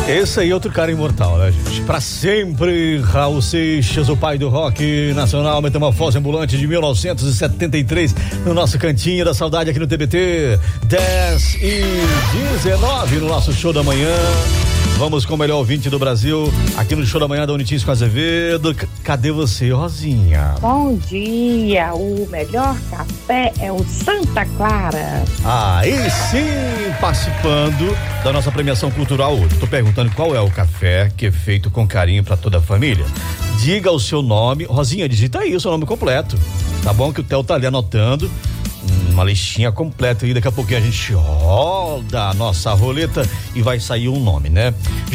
Esse aí é outro cara imortal, né, gente? Pra sempre, Raul Seixas, o pai do rock nacional, Metamorfose Ambulante de 1973, no nosso Cantinho da Saudade aqui no TBT, 10h19 no nosso show da manhã. Vamos com o melhor ouvinte do Brasil, aqui no show da manhã da Unitis com Azevedo. Cadê você, Rosinha? Bom dia, o melhor café é o Santa Clara. Aí sim, participando da nossa premiação cultural hoje. Tô perguntando qual é o café que é feito com carinho pra toda a família. Diga o seu nome. Rosinha, digita aí o seu nome completo. Tá bom? Que o Theo tá ali anotando. Uma listinha completa e daqui a pouquinho a gente roda a nossa roleta e vai sair um nome, né?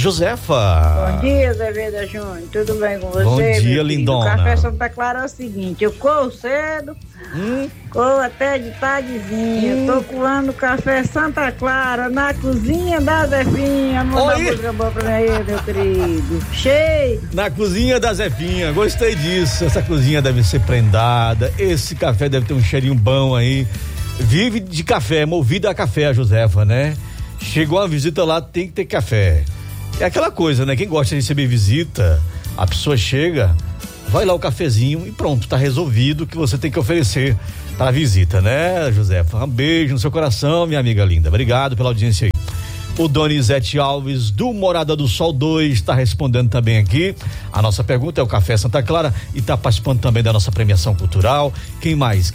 Josefa. Bom dia, Azevedo Júnior, tudo bem com você? Bom dia, lindona. O Café Santa Clara é o seguinte, eu corro cedo, corro até de tardezinha, tô coando café Santa Clara na cozinha da Zefinha. Manda uma música boa pra mim aí, meu querido. Cheio. Na cozinha da Zefinha, gostei disso. Essa cozinha deve ser prendada, esse café deve ter um cheirinho bom aí. Vive de café, movida a café a Josefa, né? Chegou uma visita lá, tem que ter café. É aquela coisa, né? Quem gosta de receber visita, a pessoa chega, vai lá o cafezinho e pronto, tá resolvido o que você tem que oferecer para a visita, né, Josefa? Um beijo no seu coração, minha amiga linda. Obrigado pela audiência aí. O Donizete Alves, do Morada do Sol 2, está respondendo também aqui. A nossa pergunta é o Café Santa Clara e está participando também da nossa premiação cultural. Quem mais?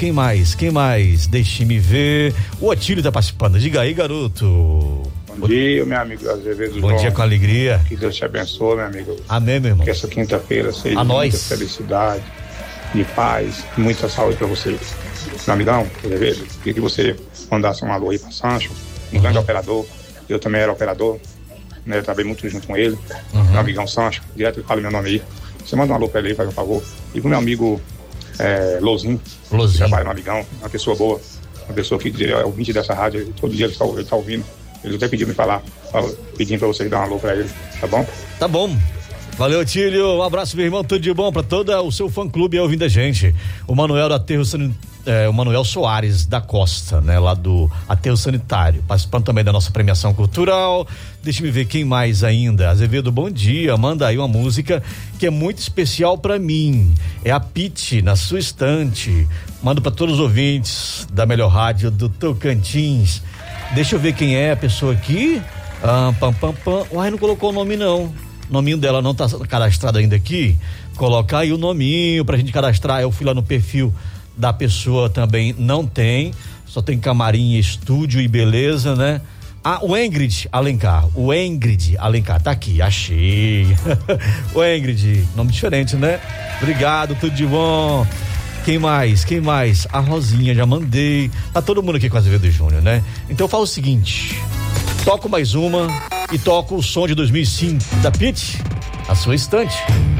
Deixe-me ver. O Otílio está participando. Diga aí, garoto. Bom dia, meu amigo Azevedo. Bom dia com alegria. Que Deus te abençoe, meu amigo. Amém, meu irmão. Que essa quinta-feira seja muita felicidade, de paz, muita saúde para você. Meu amigão, Azevedo, queria que você mandasse um alô aí para Sancho, um grande operador. Eu também era operador, né? Eu trabalhei muito junto com ele, meu amigão Sancho, direto ele fala meu nome aí. Você manda um alô pra ele aí, faz um favor. E pro meu amigo Lozinho, que trabalha no amigão, uma pessoa boa, uma pessoa que é ouvinte dessa rádio, todo dia ele tá ouvindo. Ele até pediu me falar, pedindo pra você dar um alô pra ele, tá bom? Tá bom. Valeu, Tílio. Um abraço, meu irmão. Tudo de bom pra todo o seu fã-clube ouvindo a gente. O Manuel do Aterro o Manuel Soares da Costa, né? Lá do Aterro Sanitário. Participando também da nossa premiação cultural. Deixa-me ver quem mais ainda. Azevedo, bom dia. Manda aí uma música que é muito especial pra mim. É a Pitty, Na Sua Estante. Mando pra todos os ouvintes da melhor rádio do Tocantins. Deixa eu ver quem é a pessoa aqui. Uai, não colocou o nome não. O nominho dela não tá cadastrado ainda aqui. Colocar aí o nominho pra gente cadastrar. Eu fui lá no perfil da pessoa também, não tem. Só tem camarim, estúdio e beleza, né? O Ingrid Alencar. Tá aqui, achei. O Ingrid, nome diferente, né? Obrigado, tudo de bom. Quem mais? A Rosinha, já mandei. Tá todo mundo aqui com a Azevedo Júnior, né? Então eu falo o seguinte. Toco mais uma e toco o som de 2005 da Pitty, A Sua Estante.